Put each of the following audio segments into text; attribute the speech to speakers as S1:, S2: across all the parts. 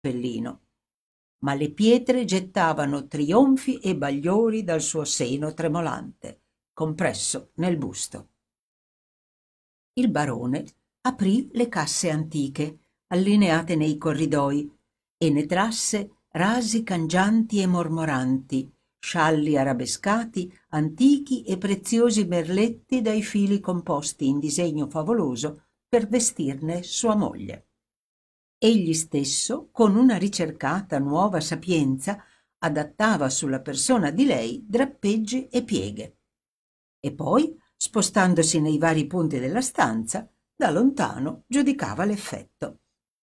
S1: cappellino, ma le pietre gettavano trionfi e bagliori dal suo seno tremolante, compresso nel busto. Il barone aprì le casse antiche, allineate nei corridoi, e ne trasse rasi cangianti e mormoranti, scialli arabescati, antichi e preziosi merletti dai fili composti in disegno favoloso per vestirne sua moglie. Egli stesso, con una ricercata nuova sapienza, adattava sulla persona di lei drappeggi e pieghe. E poi, spostandosi nei vari punti della stanza, da lontano giudicava l'effetto.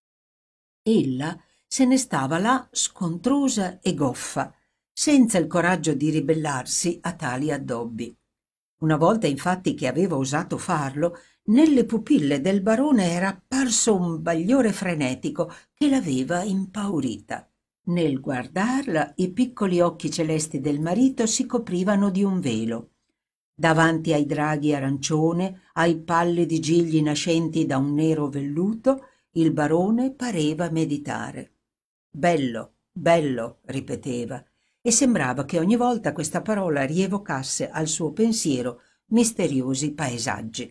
S1: Ella se ne stava là scontrosa e goffa, senza il coraggio di ribellarsi a tali addobbi. Una volta infatti che aveva osato farlo, nelle pupille del barone era apparso un bagliore frenetico che l'aveva impaurita. Nel guardarla i piccoli occhi celesti del marito si coprivano di un velo. Davanti ai draghi arancione, ai pallidi gigli nascenti da un nero velluto, il barone pareva meditare. Bello, bello, ripeteva, e sembrava che ogni volta questa parola rievocasse al suo pensiero misteriosi paesaggi.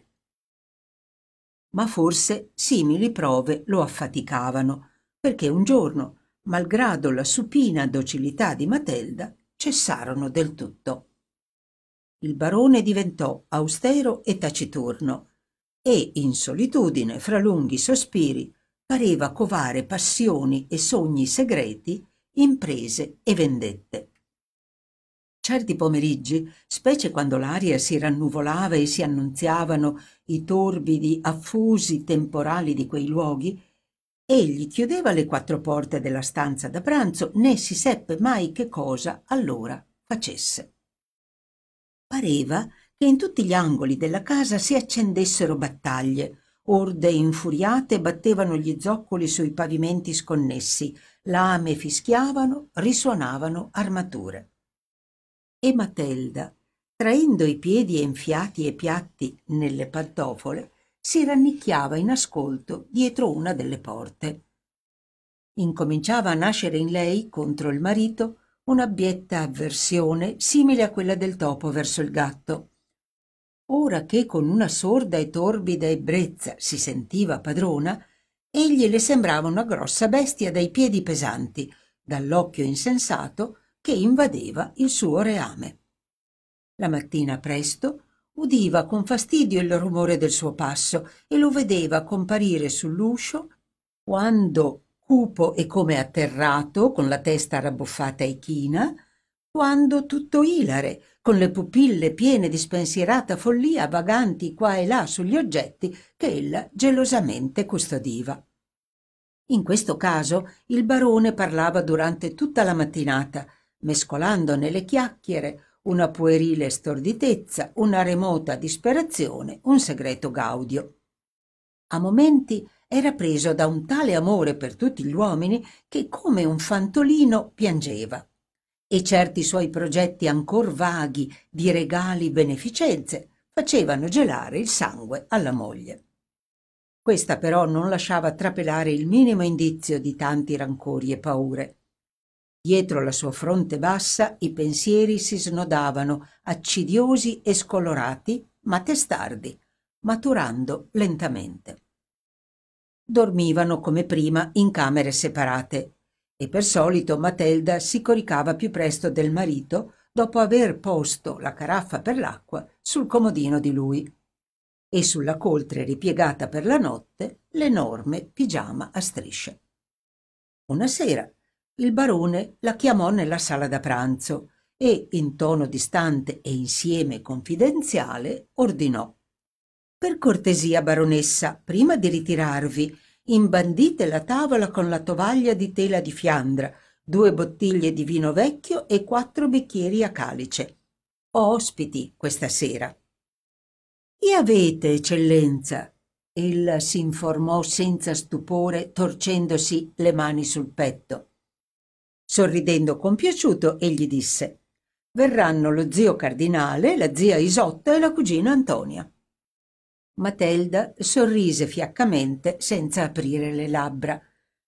S1: Ma forse simili prove lo affaticavano, perché un giorno, malgrado la supina docilità di Matelda, cessarono del tutto. Il barone diventò austero e taciturno e, in solitudine, fra lunghi sospiri, pareva covare passioni e sogni segreti, imprese e vendette. Certi pomeriggi, specie quando l'aria si rannuvolava e si annunziavano i torbidi, affusi temporali di quei luoghi, egli chiudeva le quattro porte della stanza da pranzo, né si seppe mai che cosa allora facesse. Pareva che in tutti gli angoli della casa si accendessero battaglie. Orde infuriate battevano gli zoccoli sui pavimenti sconnessi, lame fischiavano, risuonavano armature. E Matelda, traendo i piedi enfiati e piatti nelle pantofole, si rannicchiava in ascolto dietro una delle porte. Incominciava a nascere in lei, contro il marito, un'abbietta avversione simile a quella del topo verso il gatto. Ora che con una sorda e torbida ebbrezza si sentiva padrona, egli le sembrava una grossa bestia dai piedi pesanti, dall'occhio insensato che invadeva il suo reame. La mattina presto udiva con fastidio il rumore del suo passo e lo vedeva comparire sull'uscio quando cupo e come atterrato, con la testa rabbuffata e china, quando tutto ilare, con le pupille piene di spensierata follia vaganti qua e là sugli oggetti che ella gelosamente custodiva. In questo caso il barone parlava durante tutta la mattinata, mescolando nelle chiacchiere una puerile storditezza, una remota disperazione, un segreto gaudio. A momenti era preso da un tale amore per tutti gli uomini che come un fantolino piangeva, e certi suoi progetti ancor vaghi di regali beneficenze facevano gelare il sangue alla moglie. Questa però non lasciava trapelare il minimo indizio di tanti rancori e paure. Dietro la sua fronte bassa i pensieri si snodavano, accidiosi e scolorati, ma testardi, maturando lentamente. Dormivano come prima in camere separate e per solito Matelda si coricava più presto del marito dopo aver posto la caraffa per l'acqua sul comodino di lui e sulla coltre ripiegata per la notte l'enorme pigiama a strisce. Una sera il barone la chiamò nella sala da pranzo e, in tono distante e insieme confidenziale, ordinò: «Per cortesia, baronessa, prima di ritirarvi, imbandite la tavola con la tovaglia di tela di Fiandra, 2 bottiglie di vino vecchio e 4 bicchieri a calice. Ho ospiti questa sera». «Chi avete, eccellenza?» Ella si informò senza stupore, torcendosi le mani sul petto. Sorridendo compiaciuto, egli disse: «Verranno lo zio cardinale, la zia Isotta e la cugina Antonia». Matelda sorrise fiaccamente senza aprire le labbra.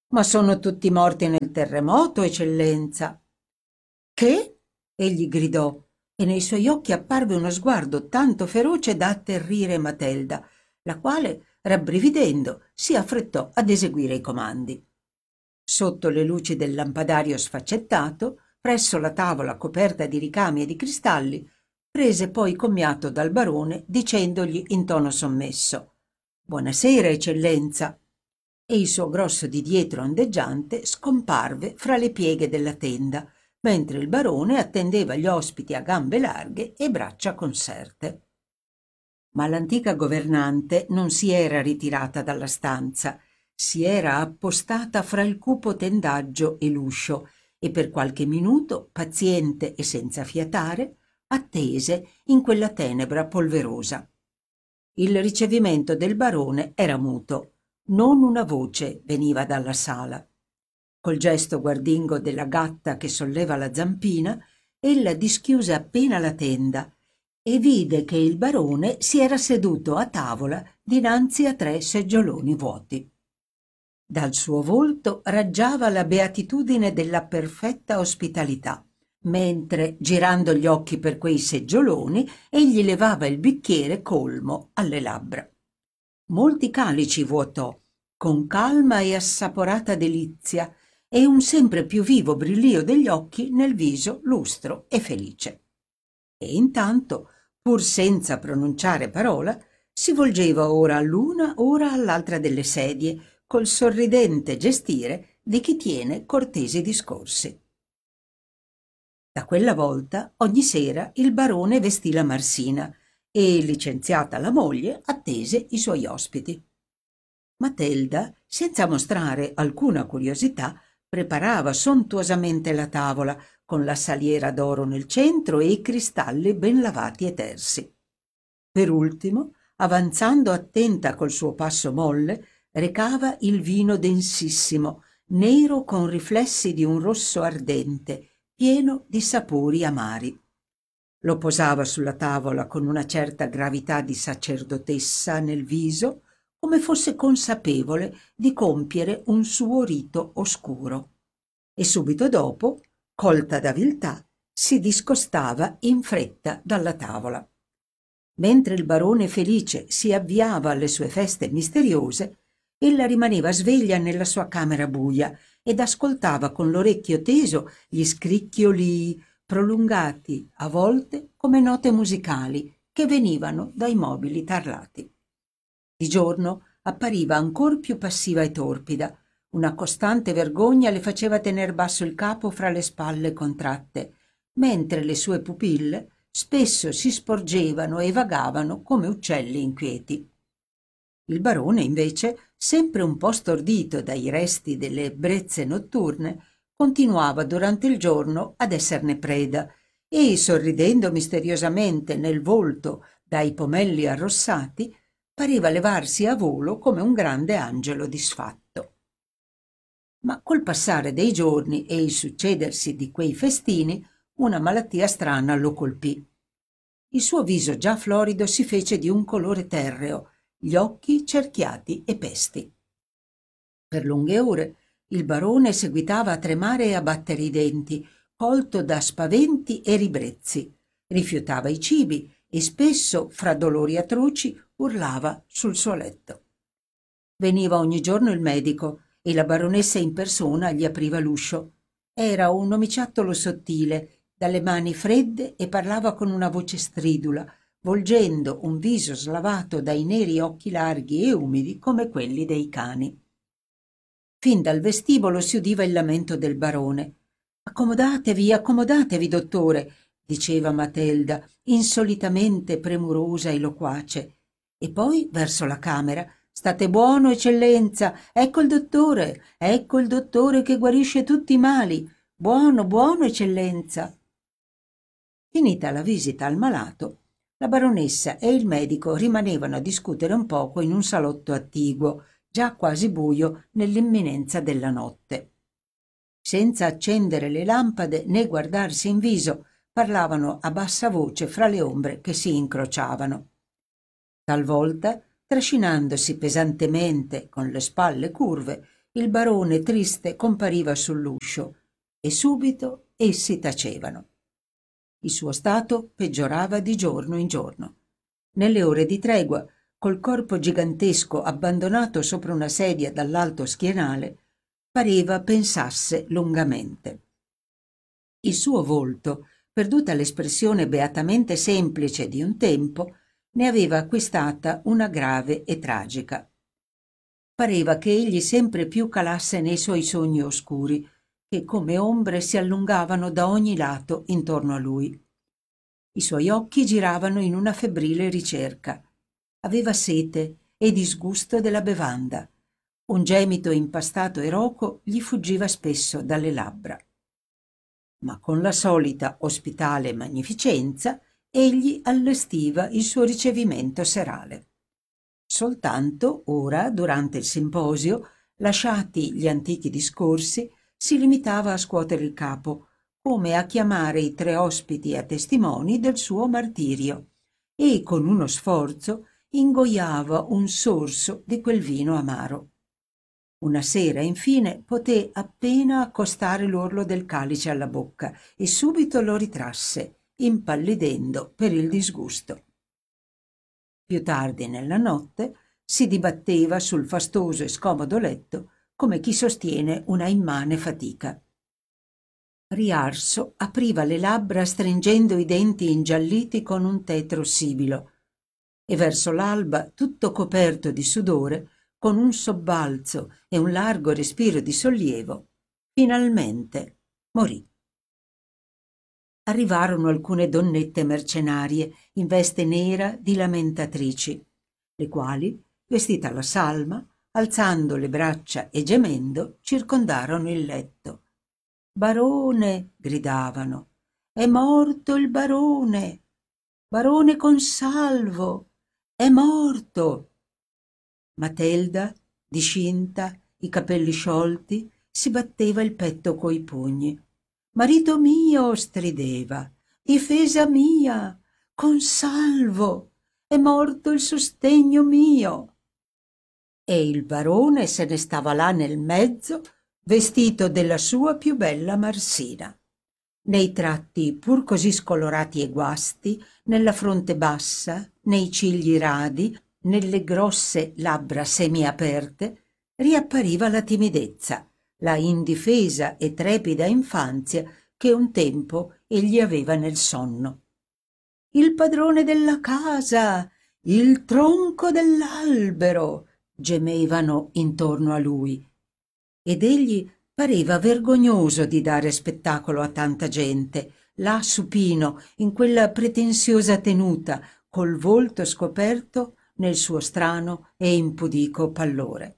S1: Ma sono tutti morti nel terremoto, eccellenza. Che? Egli gridò, e nei suoi occhi apparve uno sguardo tanto feroce da atterrire Matilda, la quale, rabbrividendo, si affrettò ad eseguire i comandi. Sotto le luci del lampadario sfaccettato, presso la tavola coperta di ricami e di cristalli, prese poi commiato dal barone dicendogli in tono sommesso: «Buonasera, eccellenza!» E il suo grosso di dietro ondeggiante scomparve fra le pieghe della tenda, mentre il barone attendeva gli ospiti a gambe larghe e braccia conserte. Ma l'antica governante non si era ritirata dalla stanza, si era appostata fra il cupo tendaggio e l'uscio e per qualche minuto, paziente e senza fiatare, attese in quella tenebra polverosa. Il ricevimento del barone era muto, non una voce veniva dalla sala. Col gesto guardingo della gatta che solleva la zampina, ella dischiuse appena la tenda e vide che il barone si era seduto a tavola dinanzi a 3 seggioloni vuoti. Dal suo volto raggiava la beatitudine della perfetta ospitalità, mentre, girando gli occhi per quei seggioloni, egli levava il bicchiere colmo alle labbra. Molti calici vuotò, con calma e assaporata delizia, e un sempre più vivo brillio degli occhi nel viso lustro e felice. E intanto, pur senza pronunciare parola, si volgeva ora all'una, ora all'altra delle sedie, col sorridente gestire di chi tiene cortesi discorsi. Da quella volta, ogni sera, il barone vestì la marsina e, licenziata la moglie, attese i suoi ospiti. Matilda, senza mostrare alcuna curiosità, preparava sontuosamente la tavola, con la saliera d'oro nel centro e i cristalli ben lavati e tersi. Per ultimo, avanzando attenta col suo passo molle, recava il vino densissimo, nero con riflessi di un rosso ardente, pieno di sapori amari. Lo posava sulla tavola con una certa gravità di sacerdotessa nel viso, come fosse consapevole di compiere un suo rito oscuro. E subito dopo, colta da viltà, si discostava in fretta dalla tavola. Mentre il barone felice si avviava alle sue feste misteriose, ella rimaneva sveglia nella sua camera buia ed ascoltava con l'orecchio teso gli scricchioli prolungati, a volte come note musicali, che venivano dai mobili tarlati. Di giorno appariva ancor più passiva e torpida. Una costante vergogna le faceva tener basso il capo fra le spalle contratte, mentre le sue pupille spesso si sporgevano e vagavano come uccelli inquieti. Il barone, invece, sempre un po' stordito dai resti delle ebbrezze notturne, continuava durante il giorno ad esserne preda e, sorridendo misteriosamente nel volto dai pomelli arrossati, pareva levarsi a volo come un grande angelo disfatto. Ma col passare dei giorni e il succedersi di quei festini, una malattia strana lo colpì. Il suo viso già florido si fece di un colore terreo, gli occhi cerchiati e pesti. Per lunghe ore il barone seguitava a tremare e a battere i denti, colto da spaventi e ribrezzi. Rifiutava i cibi e spesso, fra dolori atroci, urlava sul suo letto. Veniva ogni giorno il medico e la baronessa in persona gli apriva l'uscio. Era un omiciattolo sottile, dalle mani fredde, e parlava con una voce stridula, volgendo un viso slavato dai neri occhi larghi e umidi come quelli dei cani. Fin dal vestibolo si udiva il lamento del barone. Accomodatevi, dottore», diceva Matilda, insolitamente premurosa e loquace. E poi, verso la camera: «State buono, eccellenza, ecco il dottore che guarisce tutti i mali. Buono, buono, eccellenza». Finita la visita al malato, la baronessa e il medico rimanevano a discutere un poco in un salotto attiguo, già quasi buio nell'imminenza della notte. Senza accendere le lampade né guardarsi in viso, parlavano a bassa voce fra le ombre che si incrociavano. Talvolta, trascinandosi pesantemente con le spalle curve, il barone triste compariva sull'uscio e subito essi tacevano. Il suo stato peggiorava di giorno in giorno. Nelle ore di tregua, col corpo gigantesco abbandonato sopra una sedia dall'alto schienale, pareva pensasse lungamente. Il suo volto, perduta l'espressione beatamente semplice di un tempo, ne aveva acquistata una grave e tragica. Pareva che egli sempre più calasse nei suoi sogni oscuri, che come ombre si allungavano da ogni lato intorno a lui. I suoi occhi giravano in una febbrile ricerca. Aveva sete e disgusto della bevanda. Un gemito impastato e roco gli fuggiva spesso dalle labbra. Ma con la solita ospitale magnificenza egli allestiva il suo ricevimento serale. Soltanto ora, durante il simposio, lasciati gli antichi discorsi, si limitava a scuotere il capo, come a chiamare i tre ospiti a testimoni del suo martirio, e con uno sforzo ingoiava un sorso di quel vino amaro. Una sera, infine, poté appena accostare l'orlo del calice alla bocca e subito lo ritrasse, impallidendo per il disgusto. Più tardi nella notte si dibatteva sul fastoso e scomodo letto come chi sostiene una immane fatica. Riarso apriva le labbra stringendo i denti ingialliti con un tetro sibilo e verso l'alba, tutto coperto di sudore, con un sobbalzo e un largo respiro di sollievo, finalmente morì. Arrivarono alcune donnette mercenarie in veste nera di lamentatrici, le quali, vestite alla salma, alzando le braccia e gemendo, circondarono il letto. «Barone!» gridavano. «È morto il barone! Barone Consalvo! È morto!» Matelda, discinta, i capelli sciolti, si batteva il petto coi pugni. «Marito mio!» strideva. «Difesa mia! Consalvo! È morto il sostegno mio!» E il barone se ne stava là nel mezzo, vestito della sua più bella marsina. Nei tratti pur così scolorati e guasti, nella fronte bassa, nei cigli radi, nelle grosse labbra semiaperte, riappariva la timidezza, la indifesa e trepida infanzia che un tempo egli aveva nel sonno. «Il padrone della casa! Il tronco dell'albero!» gemevano intorno a lui, ed egli pareva vergognoso di dare spettacolo a tanta gente, là supino, in quella pretensiosa tenuta, col volto scoperto nel suo strano e impudico pallore.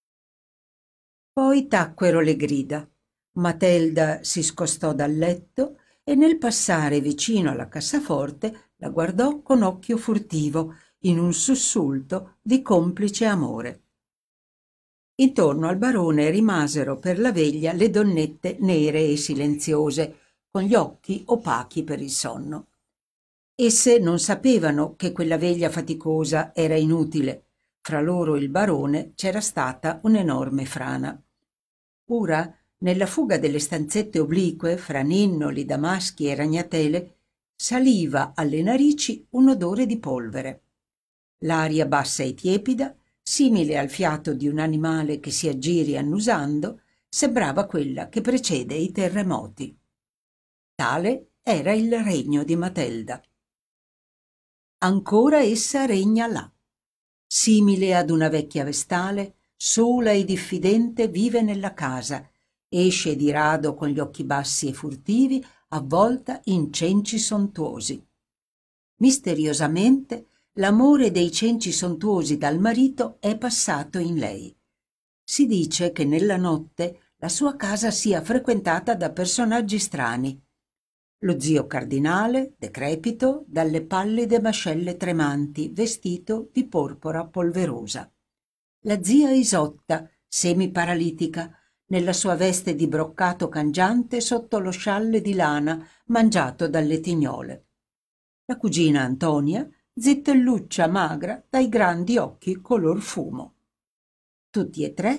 S1: Poi tacquero le grida. Matelda si scostò dal letto e nel passare vicino alla cassaforte la guardò con occhio furtivo, in un sussulto di complice amore. Intorno al barone rimasero per la veglia le donnette nere e silenziose, con gli occhi opachi per il sonno. Esse non sapevano che quella veglia faticosa era inutile. Fra loro e il barone c'era stata un'enorme frana. Ora, nella fuga delle stanzette oblique, fra ninnoli, damaschi e ragnatele, saliva alle narici un odore di polvere. L'aria bassa e tiepida, simile al fiato di un animale che si aggiri annusando, sembrava quella che precede i terremoti. Tale era il regno di Matelda. Ancora essa regna là. Simile ad una vecchia vestale, sola e diffidente vive nella casa, esce di rado con gli occhi bassi e furtivi, avvolta in cenci sontuosi. Misteriosamente l'amore dei cenci sontuosi dal marito è passato in lei. Si dice che nella notte la sua casa sia frequentata da personaggi strani. Lo zio cardinale, decrepito, dalle pallide mascelle tremanti, vestito di porpora polverosa. La zia Isotta, semiparalitica, nella sua veste di broccato cangiante sotto lo scialle di lana mangiato dalle tignole. La cugina Antonia, zittelluccia magra dai grandi occhi color fumo. Tutti e tre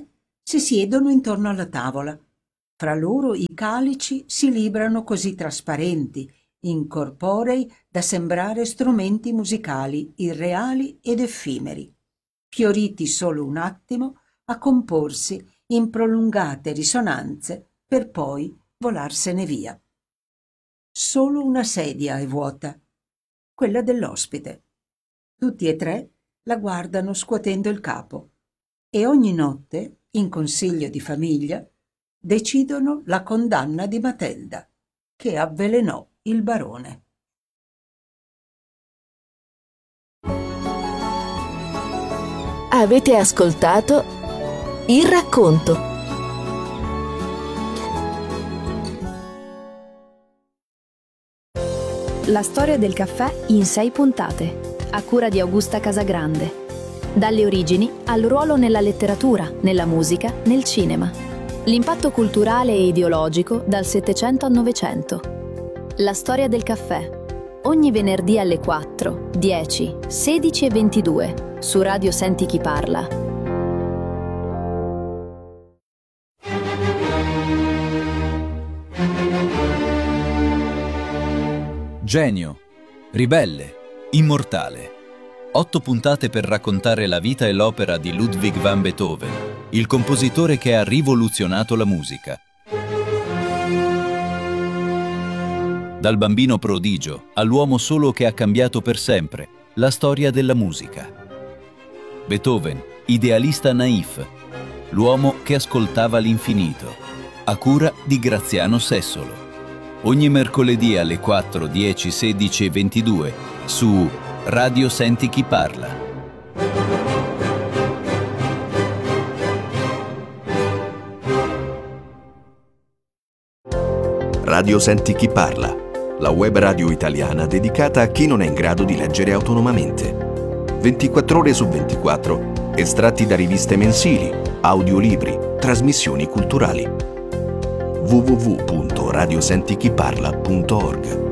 S1: Si siedono intorno alla tavola. Fra loro i calici si librano così trasparenti, incorporei, da sembrare strumenti musicali irreali ed effimeri, fioriti solo un attimo a comporsi in prolungate risonanze per poi volarsene via. Solo una sedia è vuota, quella dell'ospite. Tutti e tre la guardano scuotendo il capo e ogni notte, in consiglio di famiglia, decidono la condanna di Matilda, che avvelenò il barone.
S2: Avete ascoltato Il racconto.
S3: La storia del caffè in 6 puntate, a cura di Augusta Casagrande. Dalle origini al ruolo nella letteratura, nella musica, nel cinema. L'impatto culturale e ideologico dal Settecento al Novecento. La storia del caffè. Ogni venerdì alle 4, 10, 16 e 22 su Radio Senti Chi Parla.
S4: Genio, ribelle, immortale. 8 puntate per raccontare la vita e l'opera di Ludwig van Beethoven, il compositore che ha rivoluzionato la musica. Dal bambino prodigio all'uomo solo che ha cambiato per sempre la storia della musica. Beethoven, idealista naif, l'uomo che ascoltava l'infinito, a cura di Graziano Sessolo. Ogni mercoledì alle 4, 10, 16 e 22 su Radio Senti Chi Parla.
S5: Radio Senti Chi Parla, la web radio italiana dedicata a chi non è in grado di leggere autonomamente. 24 ore su 24, estratti da riviste mensili, audiolibri, trasmissioni culturali. www.radiosentichiparla.org